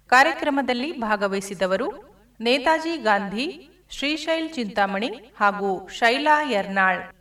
ಕಾರ್ಯಕ್ರಮದಲ್ಲಿ ಭಾಗವಹಿಸಿದವರು ನೇತಾಜಿ ಗಾಂಧಿ, ಶ್ರೀಶೈಲ್ ಚಿಂತಾಮಣಿ ಹಾಗೂ ಶೈಲಾ ಯರ್ನಾಳ್.